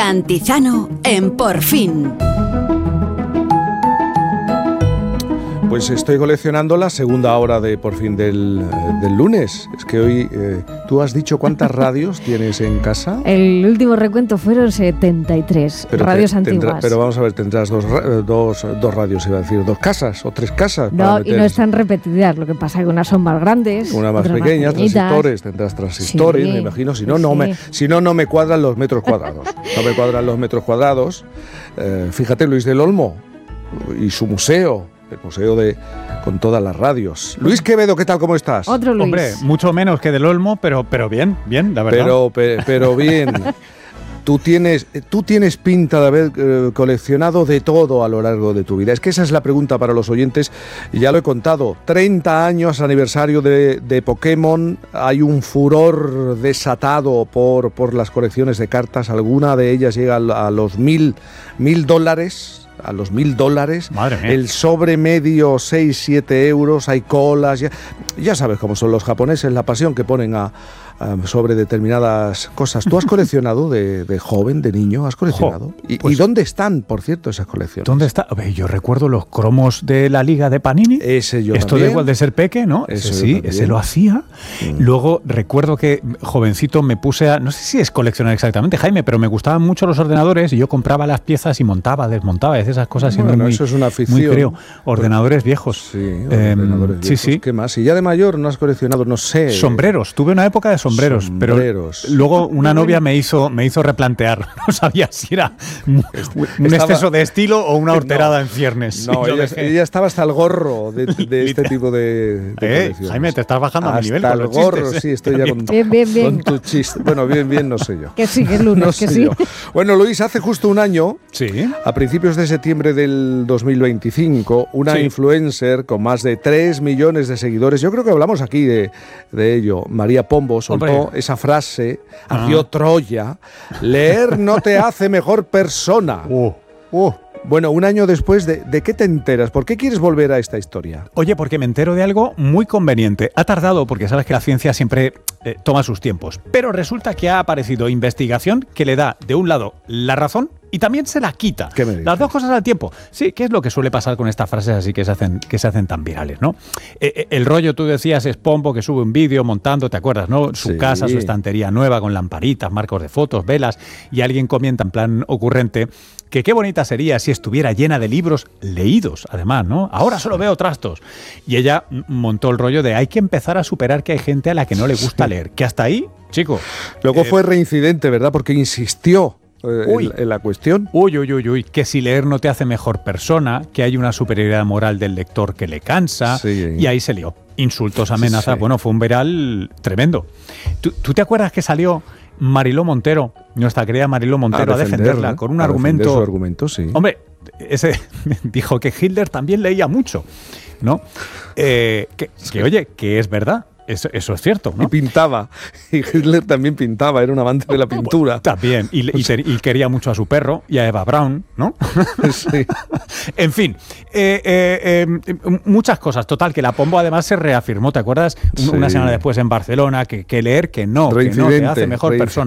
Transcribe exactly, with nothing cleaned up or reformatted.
Cantizano en Por Fin. Pues estoy coleccionando la segunda hora de Por Fin del, del lunes. Es que hoy, eh, ¿tú has dicho cuántas radios tienes en casa? El último recuento fueron setenta y tres pero radios te, antiguas. Tendrá, pero vamos a ver, tendrás dos, dos, dos radios, iba a decir, dos casas o tres casas. No, y no están repetidas, lo que pasa es que unas son más grandes, una más otras pequeñas, más transistores, tendrás transistores, sí, me imagino, si no, sí. no me, si no, no me cuadran los metros cuadrados. No me cuadran los metros cuadrados. Eh, fíjate, Luis del Olmo y su museo, el museo de con todas las radios. Luis Quevedo, ¿qué tal? ¿Cómo estás? Otro Luis. Hombre, mucho menos que del Olmo, pero, pero bien, bien, la verdad. Pero, pe, pero bien. Tú tienes, tú tienes pinta de haber eh, coleccionado de todo a lo largo de tu vida. Es que esa es la pregunta para los oyentes, y ya lo he contado. treinta años aniversario de, de Pokémon. Hay un furor desatado por, por las colecciones de cartas. Alguna de ellas llega a, a los mil, mil dólares. A los mil dólares. Madre mía. El sobre medio, seis, siete euros. Hay colas. Ya, ya sabes cómo son los japoneses, la pasión que ponen a, a, sobre determinadas cosas. ¿Tú has coleccionado de, de joven, de niño? ¿Has coleccionado? Jo, ¿Y, pues, ¿Y dónde están, por cierto, esas colecciones? ¿Dónde está? Oye, yo recuerdo los cromos de la Liga de Panini. Ese yo Esto también. de igual de ser peque, ¿no? Eso Ese sí, también. ese lo hacía. Mm. Luego recuerdo que, jovencito, me puse a... No sé si es coleccionar exactamente, Jaime, pero me gustaban mucho los ordenadores y yo compraba las piezas y montaba, desmontaba, esas cosas siendo Bueno, muy, eso es una afición. muy creo. Ordenadores viejos. Sí, Eh, ordenadores sí, viejos. sí. ¿Qué más? Y ya de mayor no has coleccionado, no sé. Sombreros, tuve una época de sombreros, Sombreros. pero luego una novia me hizo, me hizo replantear. No sabía si era un, un Estaba- exceso de estilo o una No. horterada en ciernes. No, Y lo ella, dejé. ella estaba hasta el gorro de, de este tipo de, de Eh, colecciones. Jaime, te estás bajando a mi Hasta nivel con el los gorro, chistes, ¿eh? sí, estoy ya con, Bien, bien, bien. con tu chiste. Bueno, bien, bien, no sé yo. Que sí, que es lunes, No que sé sí. yo. Bueno, Luis, hace justo un año, Sí. a principios de septiembre del dos mil veinticinco, una Sí. influencer con más de tres millones de seguidores, yo creo que hablamos aquí de, de ello, María Pombo, soltó Hombre. esa frase, Ah. ardió Troya: leer no te hace mejor persona. Uh, uh. Bueno, un año después, de, ¿de qué te enteras? ¿Por qué quieres volver a esta historia? Oye, porque me entero de algo muy conveniente. Ha tardado porque sabes que la ciencia siempre eh, toma sus tiempos. Pero resulta que ha aparecido investigación que le da, de un lado, la razón y también se la quita. ¿Qué me dices? Las dos cosas al tiempo. Sí, ¿qué es lo que suele pasar con estas frases así que se hacen, que se hacen tan virales, ¿no? Eh, eh, el rollo, tú decías, es Pombo que sube un vídeo montando, ¿te acuerdas, no? Su Sí. casa, su estantería nueva con lamparitas, marcos de fotos, velas, y alguien comenta en plan ocurrente que qué bonita sería si estuviera llena de libros leídos, además, ¿no? Ahora solo veo trastos. Y ella m- montó el rollo de hay que empezar a superar que hay gente a la que no le gusta leer. Que hasta ahí, chico. Luego eh, fue reincidente, ¿verdad? Porque insistió eh, Uy. en, en la cuestión. Uy, uy, uy, uy, que si leer no te hace mejor persona, que hay una superioridad moral del lector que le cansa, Sí. y ahí se lió. Insultos, amenazas, Sí. bueno, fue un viral tremendo. ¿Tú, tú te acuerdas que salió Mariló Montero, nuestra querida Mariló Montero, a, defenderla con un a argumento... defender su argumento, sí. Hombre, ese dijo que Hitler también leía mucho, ¿no? Eh, que, que, oye, que es verdad, eso, eso es cierto, Y ¿no? pintaba. Y Hitler también pintaba, era un amante de la pintura. También, y, y, te- y quería mucho a su perro y a Eva Braun, ¿no? Sí. En fin, eh, eh, eh, muchas cosas. Total, que la Pombo además se reafirmó, ¿te acuerdas? Sí. Una semana después en Barcelona, que, que leer que no, que no te Reincidente, hace mejor reincidente. persona.